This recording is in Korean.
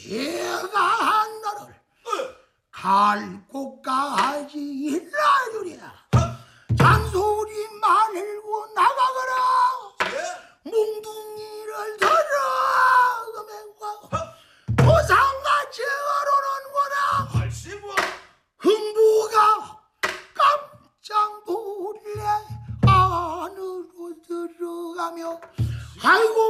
내가 한 너를 갈 곳까지 일러주랴. 잔소리 말고 나가거라. 몽둥이를 들어가면과 도상같이 얼어놓는구나. 흥부가 깜짝 놀래 안으로 들어가며 아이고